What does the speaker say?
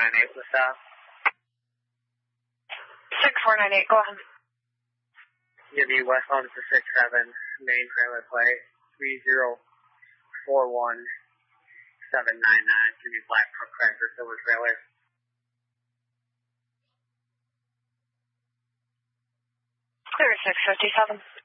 6498 with that. 6498, go ahead. Give you westbound for 67, main trailer plate, 3041799, give you black truck tractor, silver trailer. Clear 657.